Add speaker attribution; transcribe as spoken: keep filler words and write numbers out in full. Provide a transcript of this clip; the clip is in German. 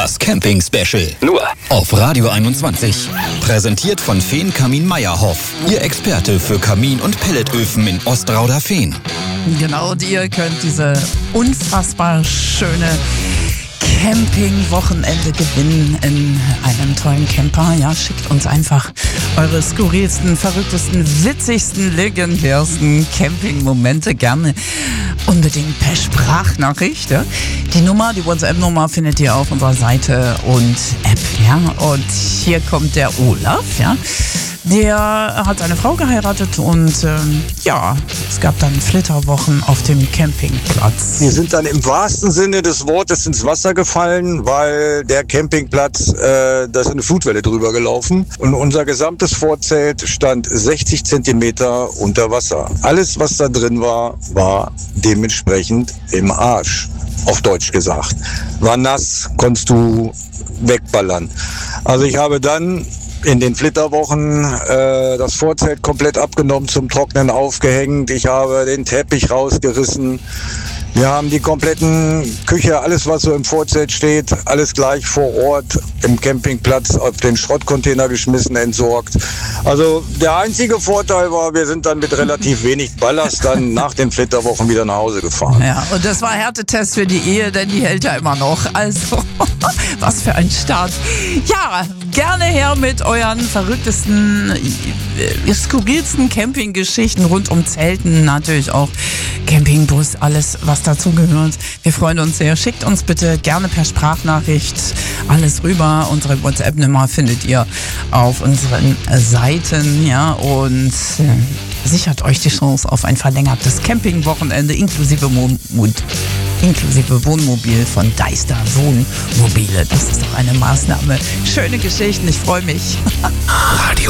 Speaker 1: Das Camping-Special. Nur auf Radio einundzwanzig. Präsentiert von Feen Kamin Meyerhoff. Ihr Experte für Kamin- und Pelletöfen in Ostrauder-Feen.
Speaker 2: Genau, und ihr könnt diese unfassbar schöne Camping-Wochenende gewinnen in einem tollen Camper. Ja, schickt uns einfach eure skurrilsten, verrücktesten, witzigsten, legendärsten Camping-Momente gerne unbedingt per Sprachnachricht. Ja. Die Nummer, die WhatsApp-Nummer findet ihr auf unserer Seite und App. Ja. Und hier kommt der Olaf. Ja. Der hat seine Frau geheiratet und ähm, ja, es gab dann Flitterwochen auf dem Campingplatz.
Speaker 3: Wir sind dann im wahrsten Sinne des Wortes ins Wasser gefallen, weil der Campingplatz, äh, da ist eine Flutwelle drüber gelaufen und unser gesamtes Vorzelt stand sechzig Zentimeter unter Wasser. Alles, was da drin war, war dementsprechend im Arsch, auf Deutsch gesagt. War nass, konntest du wegballern. Also ich habe dann in den Flitterwochen äh, das Vorzelt komplett abgenommen, zum Trocknen aufgehängt. Ich habe den Teppich rausgerissen. Wir haben die kompletten Küche, alles was so im Vorzelt steht, alles gleich vor Ort im Campingplatz auf den Schrottcontainer geschmissen, entsorgt. Also der einzige Vorteil war, wir sind dann mit relativ wenig Ballast dann nach den Flitterwochen wieder nach Hause gefahren.
Speaker 2: Ja, und das war Härtetest für die Ehe, denn die hält ja immer noch. Also, was für ein Start. Ja, gerne her mit euren verrücktesten, äh, skurrilsten Campinggeschichten rund um Zelten, natürlich auch Campingbus, alles was dazu gehört. Wir freuen uns sehr. Schickt uns bitte gerne per Sprachnachricht alles rüber. Unsere WhatsApp-Nummer findet ihr auf unseren Seiten, ja, und äh, sichert euch die Chance auf ein verlängertes Campingwochenende inklusive Mo- Mut. inklusive Wohnmobil von Deister Wohnmobile. Das ist doch eine Maßnahme. Schöne Geschichten, ich freue mich.
Speaker 1: Radio